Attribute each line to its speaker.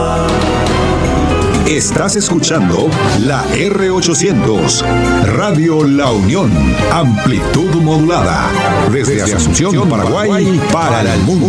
Speaker 1: Estás escuchando la R800, Radio La Unión, amplitud modulada, desde Asunción, Paraguay, para el mundo.